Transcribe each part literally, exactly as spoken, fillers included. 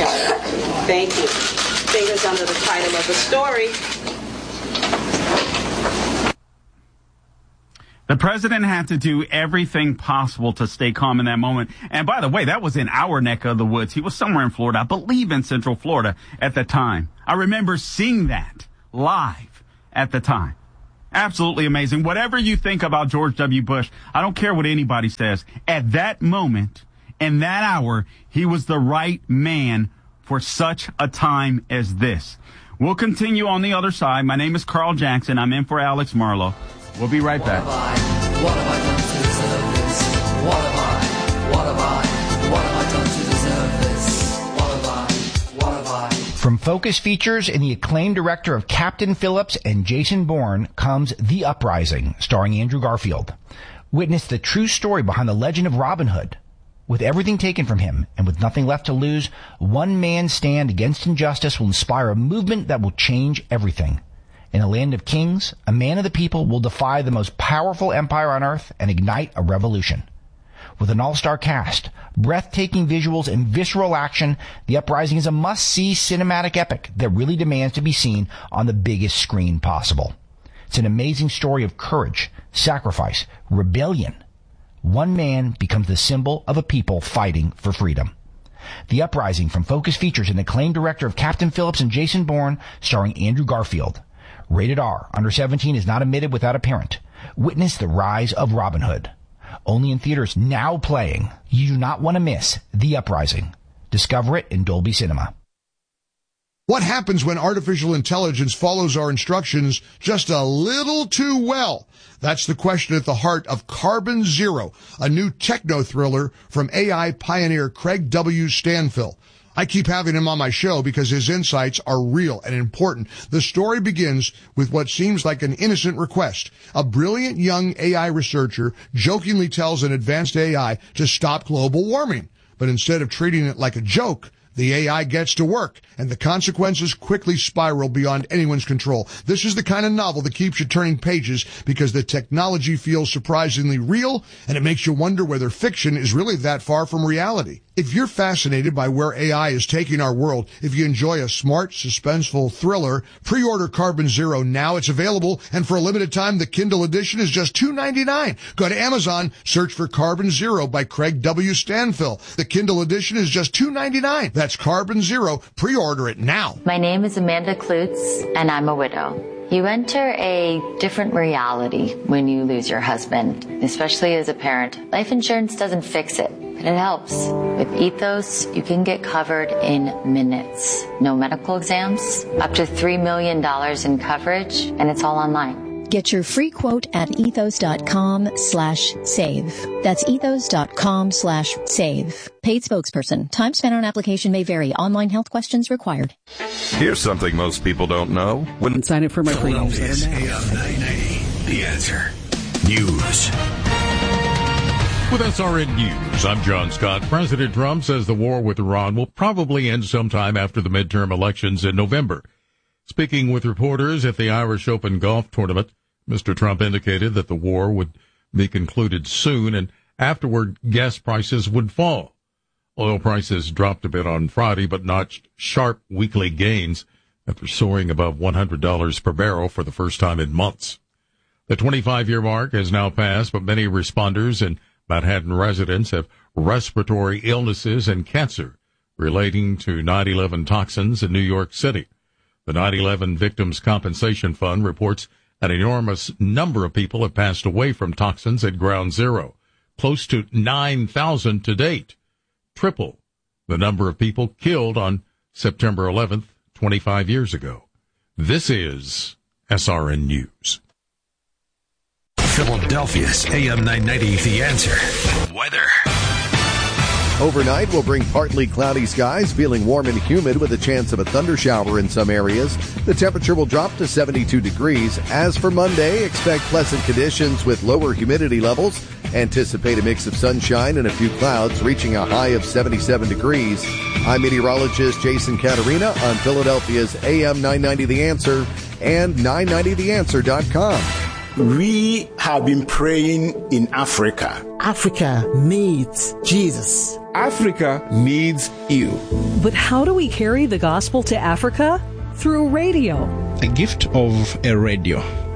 Okay. Thank you. Fingers under the title of the story. The president had to do everything possible to stay calm in that moment. And by the way, that was in our neck of the woods. He was somewhere in Florida, I believe in Central Florida at the time. I remember seeing that live at the time. Absolutely amazing. Whatever you think about George W. Bush, I don't care what anybody says. At that moment, in that hour, he was the right man for such a time as this. We'll continue on the other side. My name is Carl Jackson. I'm in for Alex Marlowe. We'll be right back. What have I, what have I done to deserve this? What have I, what have I, what have I done to deserve this? What have I, what have I? From Focus Features and the acclaimed director of Captain Phillips and Jason Bourne comes The Uprising, starring Andrew Garfield. Witness the true story behind the legend of Robin Hood. With everything taken from him and with nothing left to lose, one man's stand against injustice will inspire a movement that will change everything. In a land of kings, a man of the people will defy the most powerful empire on earth and ignite a revolution. With an all-star cast, breathtaking visuals, and visceral action, The Uprising is a must-see cinematic epic that really demands to be seen on the biggest screen possible. It's an amazing story of courage, sacrifice, rebellion. One man becomes the symbol of a people fighting for freedom. The Uprising from Focus Features and acclaimed director of Captain Phillips and Jason Bourne, starring Andrew Garfield. Rated R. Under seventeen is not admitted without a parent. Witness the rise of Robin Hood. Only in theaters now playing. You do not want to miss The Uprising. Discover it in Dolby Cinema. What happens when artificial intelligence follows our instructions just a little too well? That's the question at the heart of Carbon Zero, a new techno-thriller from A I pioneer Craig W. Stanfill. I keep having him on my show because his insights are real and important. The story begins with what seems like an innocent request. A brilliant young A I researcher jokingly tells an advanced A I to stop global warming. But instead of treating it like a joke, the A I gets to work, and the consequences quickly spiral beyond anyone's control. This is the kind of novel that keeps you turning pages because the technology feels surprisingly real, and it makes you wonder whether fiction is really that far from reality. If you're fascinated by where A I is taking our world, if you enjoy a smart, suspenseful thriller, pre-order Carbon Zero now. It's available, and for a limited time, the Kindle edition is just two ninety-nine. Go to Amazon, search for Carbon Zero by Craig W. Stanfill. The Kindle edition is just two ninety-nine. That's Carbon Zero. Pre-order it now. My name is Amanda Klutz, and I'm a widow. You enter a different reality when you lose your husband, especially as a parent. Life insurance doesn't fix it, but it helps. With Ethos, you can get covered in minutes. No medical exams, up to three million dollars in coverage, and it's all online. Get your free quote at ethos.com slash save. That's ethos.com slash save. Paid spokesperson. Time spent on application may vary. Online health questions required. Here's something most people don't know. When sign up for my free newsletter now. A M nine ninety, The Answer. News. With S R N News, I'm John Scott. President Trump says the war with Iran will probably end sometime after the midterm elections in November. Speaking with reporters at the Irish Open golf tournament, Mister Trump indicated that the war would be concluded soon, and afterward, gas prices would fall. Oil prices dropped a bit on Friday, but notched sharp weekly gains after soaring above one hundred dollars per barrel for the first time in months. The twenty-five-year mark has now passed, but many responders and Manhattan residents have respiratory illnesses and cancer relating to nine eleven toxins in New York City. The nine eleven Victims Compensation Fund reports an enormous number of people have passed away from toxins at Ground Zero, close to nine thousand to date, triple the number of people killed on September eleventh, twenty-five years ago. This is S R N News. Philadelphia's A M nine ninety, The Answer. Weather. Overnight will bring partly cloudy skies, feeling warm and humid with a chance of a thundershower in some areas. The temperature will drop to seventy-two degrees. As for Monday, expect pleasant conditions with lower humidity levels. Anticipate a mix of sunshine and a few clouds, reaching a high of seventy-seven degrees. I'm meteorologist Jason Caterina on Philadelphia's A M nine ninety The Answer and nine ninety the answer dot com. We have been praying in Africa. Africa needs Jesus. Africa needs you. But how do we carry the gospel to Africa? Through radio. The gift of a radio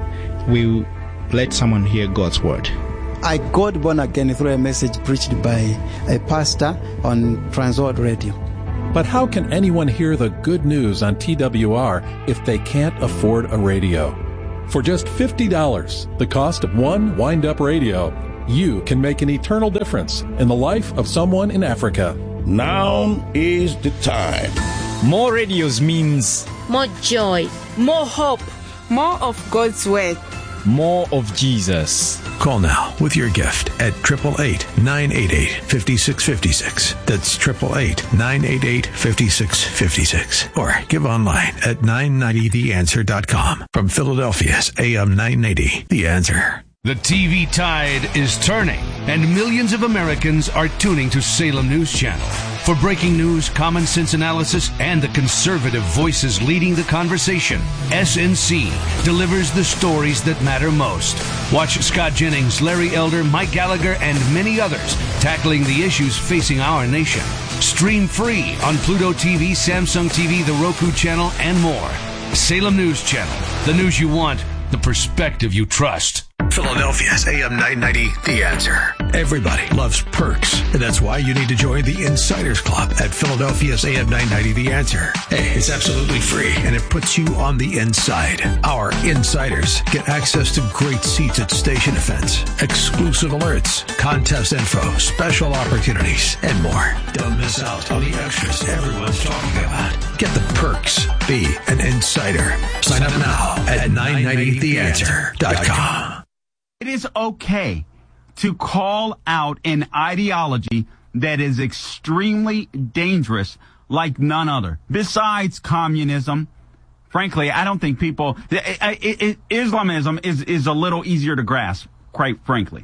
will let someone hear God's word. I got born again through a message preached by a pastor on Transworld Radio. But how can anyone hear the good news on T W R if they can't afford a radio? For just fifty dollars, the cost of one wind-up radio, you can make an eternal difference in the life of someone in Africa. Now is the time. More radios means more joy, more hope, more of God's word, more of Jesus. Call now with your gift at eight eight eight, nine eight eight, five six five six. That's eight eight eight, nine eight eight, five six five six. Or give online at nine ninety the answer dot com. From Philadelphia's A M nine eighty, The Answer. The T V tide is turning, and millions of Americans are tuning to Salem News Channel. For breaking news, common sense analysis, and the conservative voices leading the conversation, S N C delivers the stories that matter most. Watch Scott Jennings, Larry Elder, Mike Gallagher, and many others tackling the issues facing our nation. Stream free on Pluto T V, Samsung T V, the Roku channel, and more. Salem News Channel, the news you want, the perspective you trust. Philadelphia's A M nine ninety, The Answer. Everybody loves perks, and that's why you need to join the Insiders Club at Philadelphia's A M nine ninety, The Answer. Hey, it's absolutely free, and it puts you on the inside. Our insiders get access to great seats at station events, exclusive alerts, contest info, special opportunities, and more. Don't miss out on the extras everyone's talking about. Get the perks. Be an insider. Sign up now at nine ninety the answer dot com. It is okay to call out an ideology that is extremely dangerous like none other. Besides communism, frankly, I don't think people... It, it, it, Islamism is, is a little easier to grasp, quite frankly.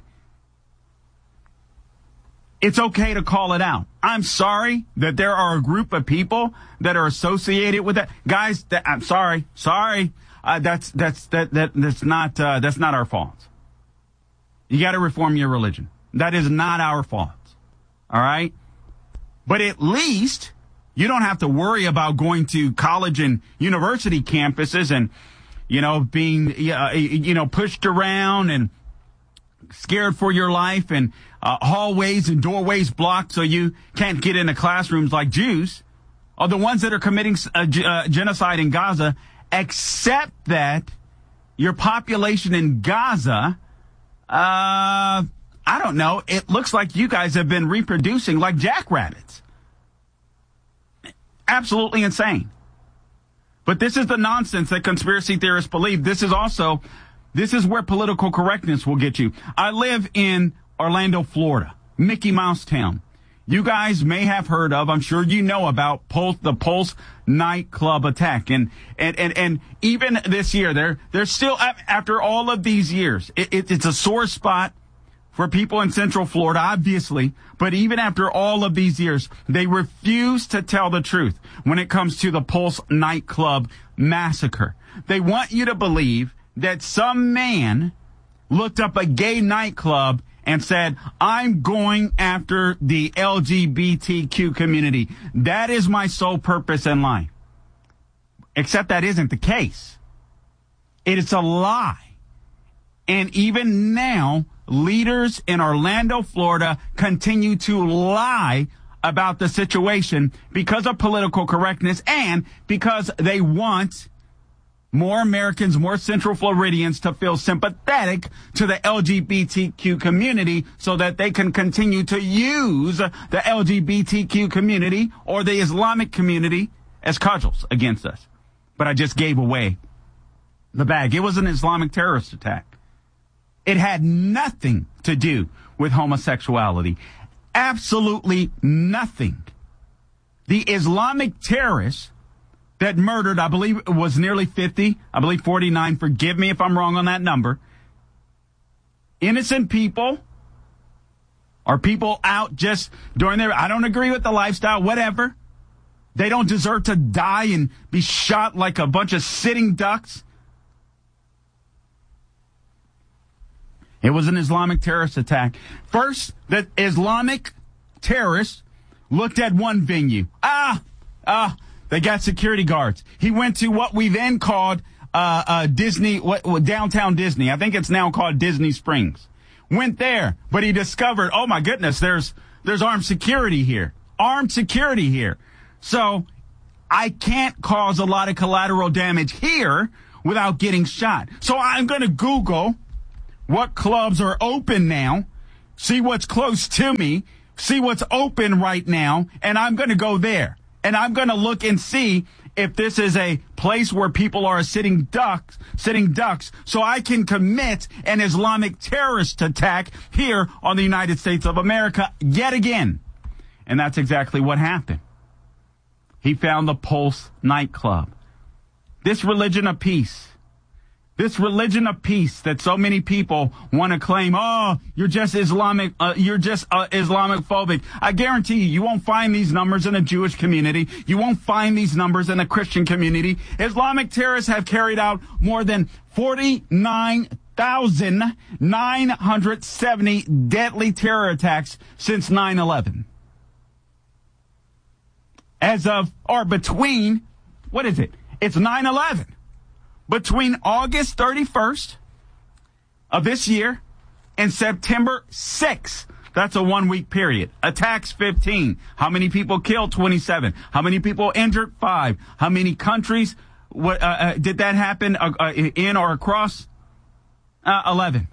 It's okay to call it out. I'm sorry that there are a group of people that are associated with that. Guys, that, I'm sorry. Sorry. Uh, that's, that's, that, that, that's not, uh, that's not our fault. You got to reform your religion. That is not our fault. All right? But at least you don't have to worry about going to college and university campuses and, you know, being, uh, you know, pushed around and scared for your life and uh, hallways and doorways blocked so you can't get into classrooms like Jews, or the ones that are committing uh, g- uh, genocide in Gaza, except that your population in Gaza, uh, I don't know, it looks like you guys have been reproducing like jackrabbits. Absolutely insane. But this is the nonsense that conspiracy theorists believe. This is also, this is where political correctness will get you. I live in Orlando, Florida, Mickey Mouse Town. You guys may have heard of, I'm sure you know about Pulse, the Pulse nightclub attack. And, and, and, and even this year, they're, they're still, after all of these years, it, it, it's a sore spot for people in Central Florida, obviously. But even after all of these years, they refuse to tell the truth when it comes to the Pulse nightclub massacre. They want you to believe that some man looked up a gay nightclub and said, I'm going after the L G B T Q community. That is my sole purpose in life. Except that isn't the case. It is a lie. And even now, leaders in Orlando, Florida, continue to lie about the situation because of political correctness and because they want more Americans, more Central Floridians to feel sympathetic to the L G B T Q community so that they can continue to use the L G B T Q community or the Islamic community as cudgels against us. But I just gave away the bag. It was an Islamic terrorist attack. It had nothing to do with homosexuality. Absolutely nothing. The Islamic terrorists that murdered, I believe it was nearly fifty, I believe forty-nine, forgive me if I'm wrong on that number, innocent people or people out just during their, I don't agree with the lifestyle, whatever. They don't deserve to die and be shot like a bunch of sitting ducks. It was an Islamic terrorist attack. First, the Islamic terrorists looked at one venue. Ah, ah, they got security guards. He went to what we then called uh, uh, Disney, what, what, downtown Disney. I think it's now called Disney Springs. Went there, but he discovered, oh my goodness, there's there's armed security here. Armed security here. So I can't cause a lot of collateral damage here without getting shot. So I'm going to Google what clubs are open now, see what's close to me, see what's open right now, and I'm going to go there. And I'm going to look and see if this is a place where people are sitting ducks, sitting ducks, so I can commit an Islamic terrorist attack here on the United States of America yet again. And that's exactly what happened. He found the Pulse nightclub. This religion of peace, this religion of peace that so many people want to claim, oh, you're just Islamic, uh, you're just uh, Islamic phobic. I guarantee you, you won't find these numbers in the Jewish community. You won't find these numbers in the Christian community. Islamic terrorists have carried out more than forty-nine thousand nine hundred seventy deadly terror attacks since nine eleven. As of, or between, what is it? It's nine eleven. Between August thirty-first of this year and September sixth, that's a one-week period. Attacks, fifteen. How many people killed? twenty-seven. How many people injured? Five. How many countries what, uh, uh, did that happen uh, uh, in or across? Uh, eleven.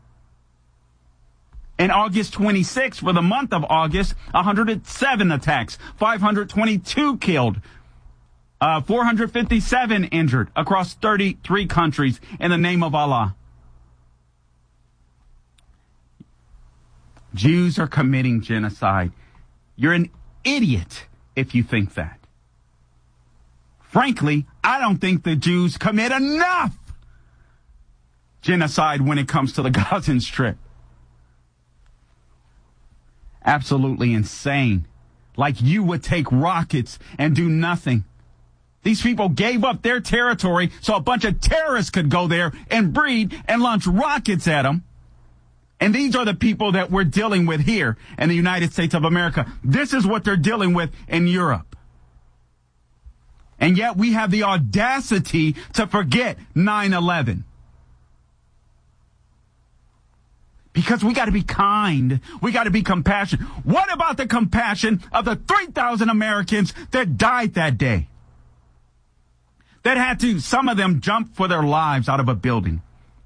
In August twenty-sixth, for the month of August, one hundred seven attacks, five hundred twenty-two killed, uh, four hundred fifty-seven injured across thirty-three countries in the name of Allah. Jews are committing genocide. You're an idiot if you think that. Frankly, I don't think the Jews commit enough genocide when it comes to the Gaza Strip. Absolutely insane. Like you would take rockets and do nothing. These people gave up their territory so a bunch of terrorists could go there and breed and launch rockets at them. And these are the people that we're dealing with here in the United States of America. This is what they're dealing with in Europe. And yet we have the audacity to forget nine eleven. Because we got to be kind. We got to be compassionate. What about the compassion of the three thousand Americans that died that day? That had to, some of them jump for their lives out of a building.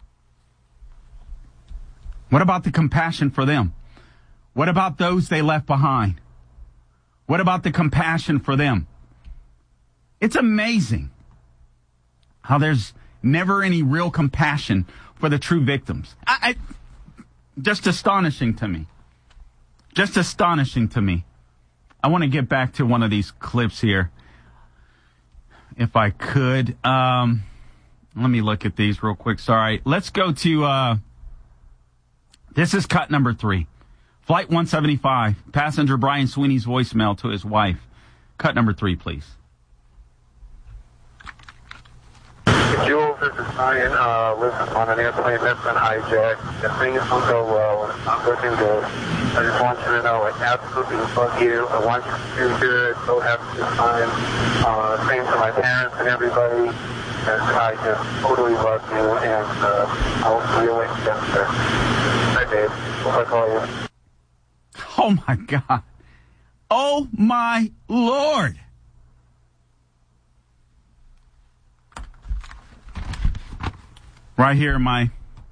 What about the compassion for them? What about those they left behind? What about the compassion for them? It's amazing how there's never any real compassion for the true victims. I... I Just astonishing to me. Just astonishing to me. I want to get back to one of these clips here, if I could. Um, let me look at these real quick. Sorry. Let's go to, uh, this is cut number three. Flight one seventy-five, passenger Brian Sweeney's voicemail to his wife. Cut number three, please. Jules, this is Ryan. Uh, listen, on an airplane that's been hijacked. If things don't go well, and it's not looking good, I just want you to know I absolutely love you. I want you to do good. So have a good time. Uh, same to my parents and everybody. And I just totally love you, and uh, I'll see you later, Dexter. Hi, babe. Hope I call you. Oh, my God. Oh, my Lord. Right here in my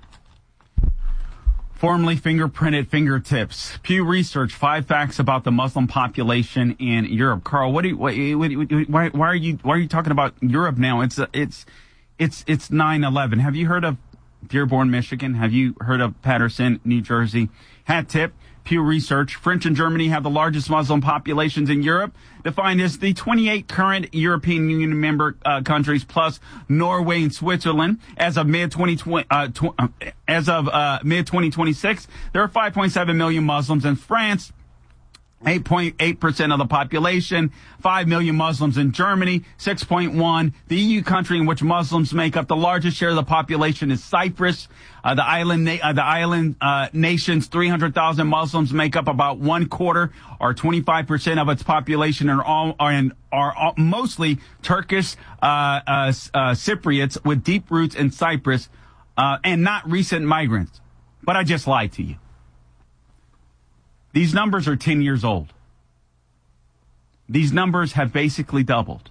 formerly fingerprinted fingertips. Pew Research, five facts about the Muslim population in Europe. Carl, what do you, what, what, why, why are you, why are you talking about Europe now? It's, it's, it's, it's nine eleven. Have you heard of Dearborn, Michigan? Have you heard of Patterson, New Jersey? Hat tip. Pew Research, French and Germany have the largest Muslim populations in Europe, defined as the twenty-eight current European Union member uh, countries plus Norway and Switzerland. As of mid twenty twenty, uh, tw- uh, as of uh, mid twenty twenty-six, there are five point seven million Muslims in France. eight point eight percent of the population, five million Muslims in Germany, six point one. The E U country in which Muslims make up the largest share of the population is Cyprus. Uh, the island, na- uh, the island uh, nation's three hundred thousand Muslims make up about one quarter or twenty-five percent of its population, and are, are, in, are all, mostly Turkish uh, uh, uh, Cypriots with deep roots in Cyprus, uh, and not recent migrants. But I just lied to you. These numbers are ten years old. These numbers have basically doubled.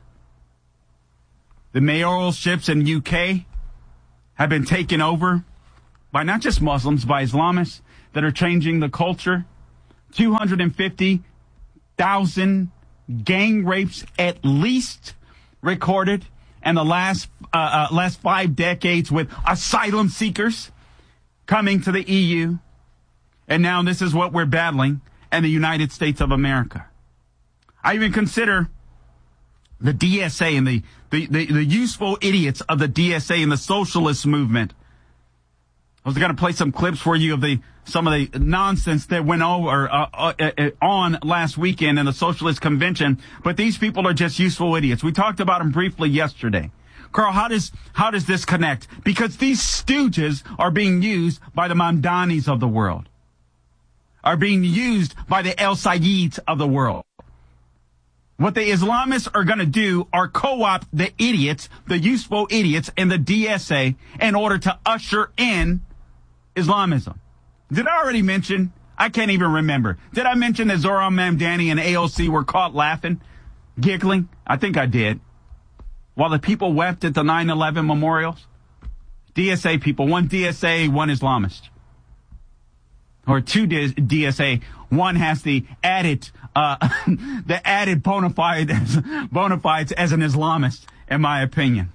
The mayoralships in U K have been taken over by not just Muslims, by Islamists that are changing the culture. two hundred fifty thousand gang rapes at least recorded in the last, uh, uh, last five decades, with asylum seekers coming to the E U. And now this is what we're battling in the United States of America. I even consider the D S A and the, the, the, the useful idiots of the D S A and the socialist movement. I was going to play some clips for you of the some of the nonsense that went over uh, uh, uh, on last weekend in the socialist convention, but these people are just useful idiots. We talked about them briefly yesterday. Carl, how does how does this connect? Because these stooges are being used by the Mamdanis of the world, are being used by the El Sayeds of the world. What the Islamists are going to do are co-opt the idiots, the useful idiots in the D S A in order to usher in Islamism. Did I already mention? I can't even remember. Did I mention that Zohran Mamdani and A O C were caught laughing, giggling? I think I did. While the people wept at the nine eleven memorials? D S A people, one D S A, one Islamist. Or two D S A, one has the added, uh, the added bona fide, bona fides as an Islamist, in my opinion.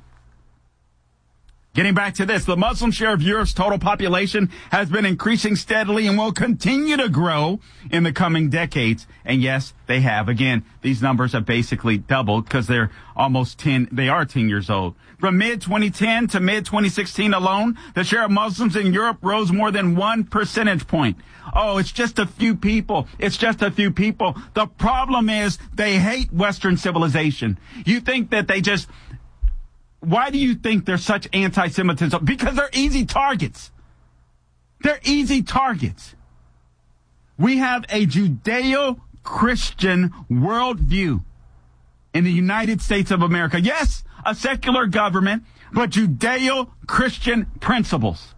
Getting back to this, the Muslim share of Europe's total population has been increasing steadily and will continue to grow in the coming decades. And yes, they have. Again, these numbers have basically doubled because they're almost ten, they are ten years old. From mid twenty ten to mid twenty sixteen alone, the share of Muslims in Europe rose more than one percentage point. Oh, it's just a few people. It's just a few people. The problem is they hate Western civilization. You think that they just... Why do you think there's such anti-Semitism? Because they're easy targets. They're easy targets. We have a Judeo-Christian worldview in the United States of America. Yes, a secular government, but Judeo-Christian principles.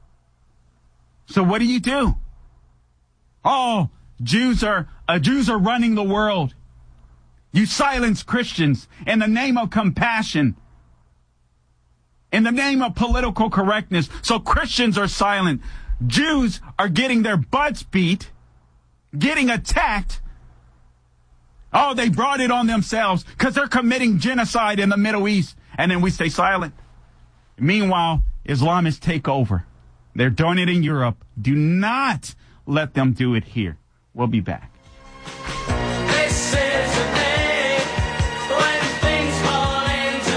So what do you do? Oh, Jews are uh, Jews are running the world. You silence Christians in the name of compassion, in the name of political correctness. So Christians are silent. Jews are getting their butts beat, getting attacked. Oh, they brought it on themselves because they're committing genocide in the Middle East. And then we stay silent. Meanwhile, Islamists take over. They're doing it in Europe. Do not let them do it here. We'll be back. This is the day when things fall into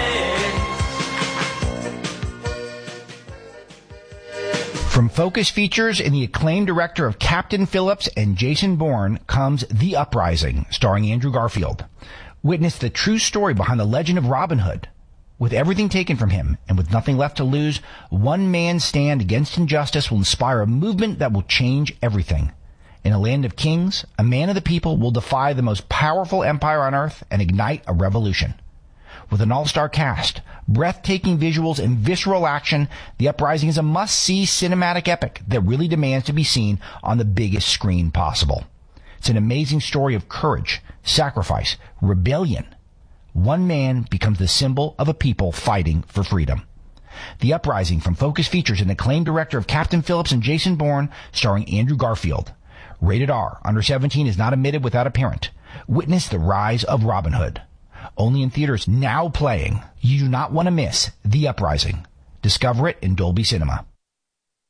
play. From Focus Features and the acclaimed director of Captain Phillips and Jason Bourne comes The Uprising, starring Andrew Garfield. Witness the true story behind the legend of Robin Hood. With everything taken from him and with nothing left to lose, one man's stand against injustice will inspire a movement that will change everything. In a land of kings, a man of the people will defy the most powerful empire on earth and ignite a revolution. With an all-star cast, breathtaking visuals, and visceral action, The Uprising is a must-see cinematic epic that really demands to be seen on the biggest screen possible. It's an amazing story of courage, sacrifice, rebellion. One man becomes the symbol of a people fighting for freedom. The Uprising from Focus Features and acclaimed director of Captain Phillips and Jason Bourne, starring Andrew Garfield. Rated R. Under seventeen is not admitted without a parent. Witness the rise of Robin Hood. Only in theaters now playing. You do not want to miss The Uprising. Discover it in Dolby Cinema.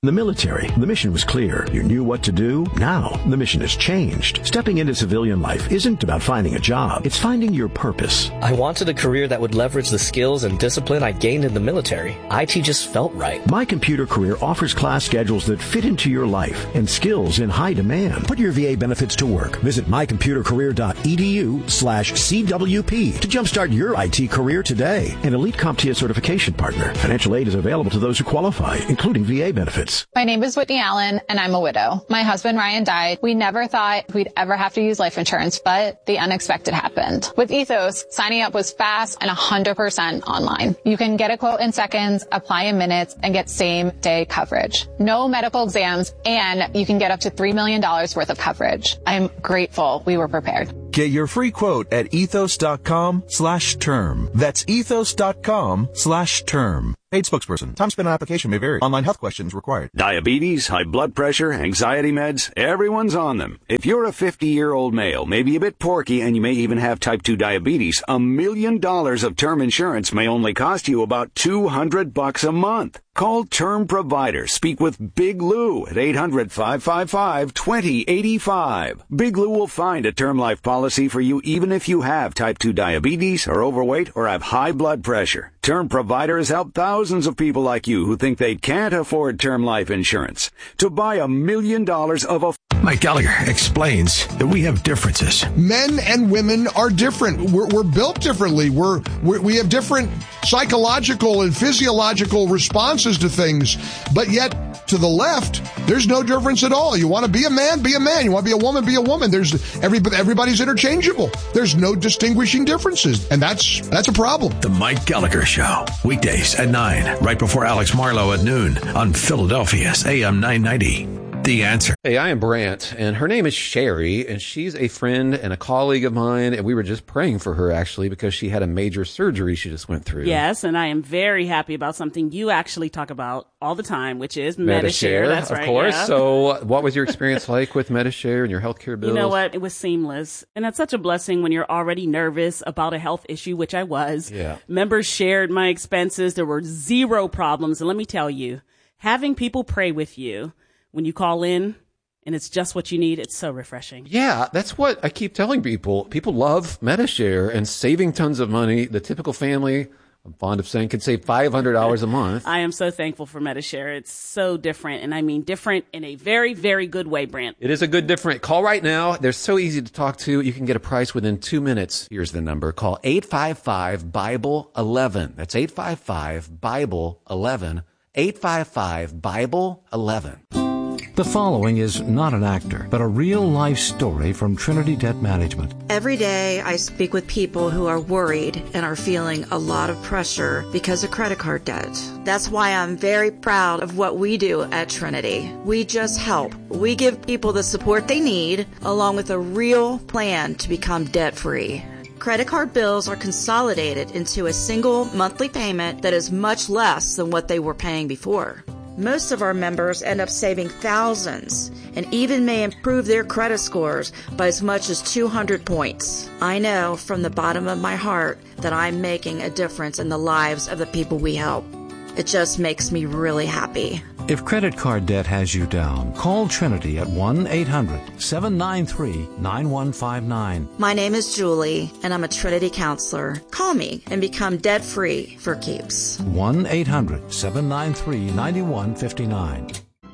In the military, the mission was clear. You knew what to do. Now, the mission has changed. Stepping into civilian life isn't about finding a job. It's finding your purpose. I wanted a career that would leverage the skills and discipline I gained in the military. I T just felt right. My Computer Career offers class schedules that fit into your life and skills in high demand. Put your V A benefits to work. Visit mycomputercareer.edu slash CWP to jumpstart your I T career today. An elite CompTIA certification partner. Financial aid is available to those who qualify, including V A benefits. My name is Whitney Allen, and I'm a widow. My husband, Ryan, died. We never thought we'd ever have to use life insurance, but the unexpected happened. With Ethos, signing up was fast and one hundred percent online. You can get a quote in seconds, apply in minutes, and get same-day coverage. No medical exams, and you can get up to three million dollars worth of coverage. I'm grateful we were prepared. Get your free quote at ethos.com slash term. That's ethos.com slash term. Paid spokesperson. Time spent on application may vary. Online health questions required. Diabetes, high blood pressure, anxiety meds, everyone's on them. If you're a fifty-year-old male, maybe a bit porky, and you may even have type two diabetes, a million dollars of term insurance may only cost you about two hundred bucks a month. Call Term Provider. Speak with Big Lou at eight hundred, five five five, two zero eight five. Big Lou will find a term life policy for you even if you have type two diabetes, are overweight, or have high blood pressure. Term Provider has helped thousands of people like you who think they can't afford term life insurance to buy a million dollars of a... Mike Gallagher explains that we have differences. Men and women are different. We're, we're built differently. We're, we're we have different psychological and physiological responses to things. But yet, to the left, there's no difference at all. You want to be a man, be a man. You want to be a woman, be a woman. There's everybody, everybody's interchangeable. There's no distinguishing differences, and that's that's a problem. The Mike Gallagher Show, weekdays at nine, right before Alex Marlowe at noon on Philadelphia's A M nine ninety. The Answer. Hey, I am Brant, and her name is Sherry, and she's a friend and a colleague of mine, and we were just praying for her, actually, because she had a major surgery she just went through. Yes, and I am very happy about something you actually talk about all the time, which is Medi-Share. Medi-Share. That's of right, course. yeah. So what was your experience like with Medi-Share and your healthcare bills? You know what? It was seamless, and that's such a blessing when you're already nervous about a health issue, which I was. Yeah. Members shared my expenses. There were zero problems, and let me tell you, having people pray with you when you call in, and it's just what you need, it's so refreshing. Yeah, that's what I keep telling people. People love Medi-Share and saving tons of money. The typical family, I'm fond of saying, could save five hundred dollars a month. I am so thankful for Medi-Share. It's so different, and I mean different in a very, very good way, Brant. It is a good different. Call right now. They're so easy to talk to. You can get a price within two minutes. Here's the number. Call eight five five, Bible eleven. That's eight five five, Bible eleven. eight five five, Bible eleven. The following is not an actor, but a real-life story from Trinity Debt Management. Every day I speak with people who are worried and are feeling a lot of pressure because of credit card debt. That's why I'm very proud of what we do at Trinity. We just help. We give people the support they need, along with a real plan to become debt-free. Credit card bills are consolidated into a single monthly payment that is much less than what they were paying before. Most of our members end up saving thousands and even may improve their credit scores by as much as two hundred points. I know from the bottom of my heart that I'm making a difference in the lives of the people we help. It just makes me really happy. If credit card debt has you down, call Trinity at one eight hundred, seven nine three, nine one five nine. My name is Julie, and I'm a Trinity counselor. Call me and become debt-free for keeps. one eight hundred, seven nine three, nine one five nine.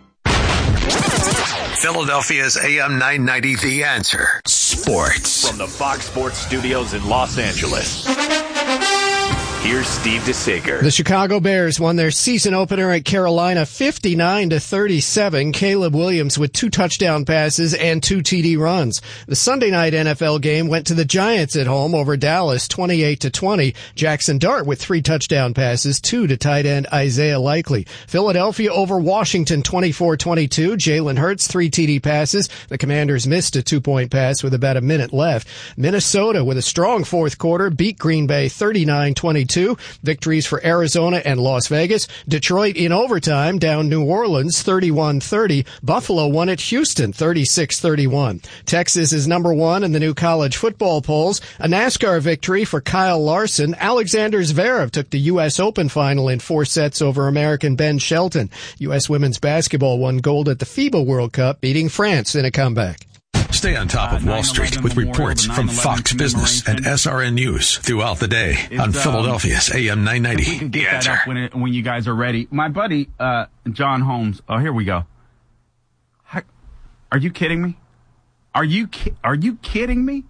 Philadelphia's A M nine ninety, The Answer. Sports. From the Fox Sports Studios in Los Angeles. Here's Steve DeSager. The Chicago Bears won their season opener at Carolina fifty-nine to thirty-seven. Caleb Williams with two touchdown passes and two T D runs. The Sunday night N F L game went to the Giants at home over Dallas twenty-eight to twenty. Jackson Dart with three touchdown passes, two to tight end Isaiah Likely. Philadelphia over Washington twenty-four twenty-two. Jalen Hurts, three T D passes. The Commanders missed a two-point pass with about a minute left. Minnesota with a strong fourth quarter beat Green Bay thirty-nine twenty-two. thirty-two. Victories for Arizona and Las Vegas. Detroit in overtime down New Orleans thirty-one thirty. Buffalo won at Houston thirty-six thirty-one. Texas is number one in the new college football polls. A NASCAR victory for Kyle Larson. Alexander Zverev took the U S Open final in four sets over American Ben Shelton. U S women's basketball won gold at the FIBA World Cup, beating France in a comeback. Stay on top of Wall Street with reports from Fox Business and S R N News throughout the day on Philadelphia's A M nine ninety. We can get that up when, it, when you guys are ready. My buddy, uh, John Holmes. Oh, here we go. How, are you kidding me? Are you ki- are you kidding me?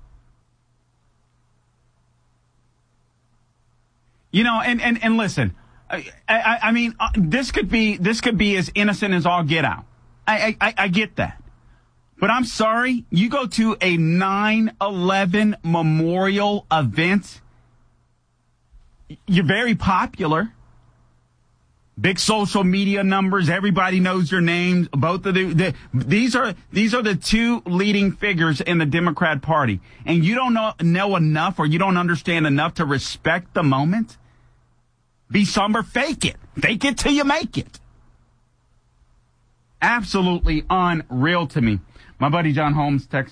You know, and, and, and listen, I, I, I mean, uh, this could be this could be as innocent as all get out. I, I, I get that. But I'm sorry, you go to a nine eleven memorial event, you're very popular. Big social media numbers, everybody knows your names. Both of the, the these are these are the two leading figures in the Democrat Party. And you don't know know enough, or you don't understand enough to respect the moment. Be somber, fake it. Fake it till you make it. Absolutely unreal to me. My buddy John Holmes texted